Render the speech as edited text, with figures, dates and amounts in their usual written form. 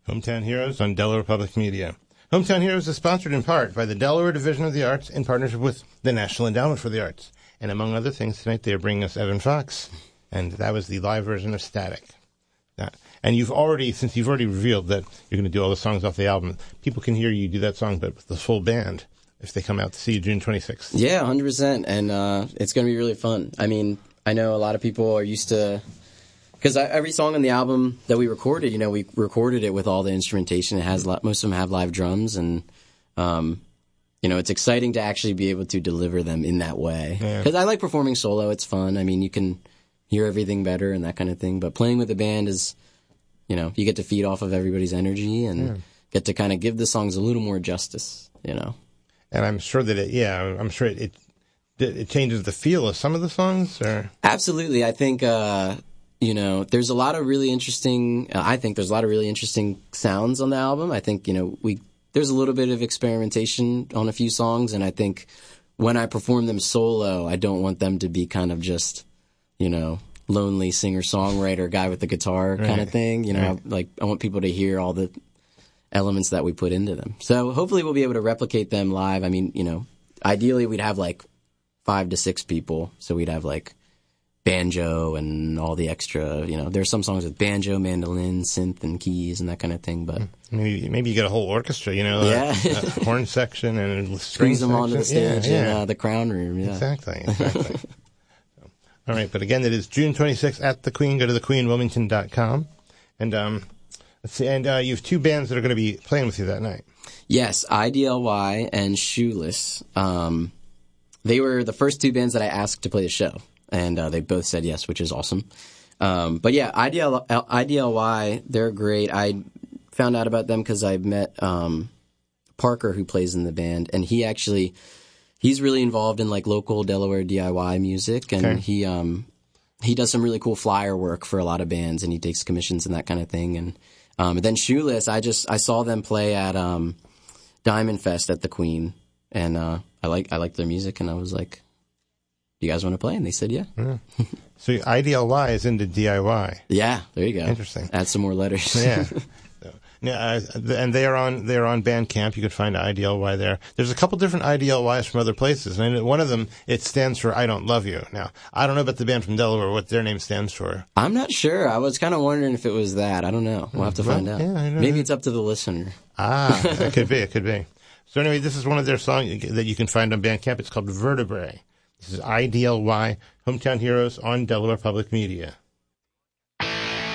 Hometown Heroes on Delaware Public Media. Hometown Heroes is sponsored in part by the Delaware Division of the Arts in partnership with the National Endowment for the Arts. And among other things, tonight they are bringing us Evan Fox. And that was the live version of Static. And since you've already revealed that you're going to do all the songs off the album, people can hear you do that song, but with the full band, if they come out to see you June 26th. Yeah, 100%. And it's going to be really fun. I mean, I know a lot of people are used to... Because every song on the album that we recorded, we recorded it with all the instrumentation. It has most of them have live drums, and it's exciting to actually be able to deliver them in that way. Because I like performing solo; it's fun. I mean, you can hear everything better and that kind of thing. But playing with the band is, you get to feed off of everybody's energy and get to kind of give the songs a little more justice. And I'm sure that it changes the feel of some of the songs. Or? Absolutely, I think. There's a lot of really interesting. I think there's a lot of really interesting sounds on the album. I think there's a little bit of experimentation on a few songs, and I think when I perform them solo, I don't want them to be kind of just, lonely singer-songwriter guy with the guitar kind of thing. I want people to hear all the elements that we put into them. So hopefully we'll be able to replicate them live. I mean, ideally we'd have 5 to 6 people, so we'd have banjo and all the extra, there's some songs with banjo, mandolin, synth, and keys and that kind of thing. But maybe you get a whole orchestra, a horn section and a string squeeze them onto the stage in the Crown Room. Yeah. Exactly. All right, but again, it is June 26th at the Queen. Go to thequeenwilmington.com. And let's see. And you have 2 bands that are going to be playing with you that night. Yes, IDLY and Shoeless. They were the first 2 bands that I asked to play the show. And they both said yes, which is awesome. But yeah, IDLY, they're great. I found out about them because I met Parker, who plays in the band, and he's really involved in local Delaware DIY music, and he does some really cool flyer work for a lot of bands, and he takes commissions and that kind of thing. And then Shoeless, I saw them play at Diamond Fest at the Queen, and I liked their music, and I was like, you guys want to play? And they said, yeah. So IDLY is into DIY. Yeah, there you go. Interesting. Add some more letters. Yeah. And they're on Bandcamp. You could find IDLY there. There's a couple different IDLYs from other places. And one of them, it stands for I Don't Love You. Now, I don't know about the band from Delaware, what their name stands for. I'm not sure. I was kind of wondering if it was that. I don't know. We'll have to find out. Yeah, maybe it's up to the listener. It could be. So anyway, this is one of their songs that you can find on Bandcamp. It's called Vertebrae. This is IDLY, Hometown Heroes on Delaware Public Media.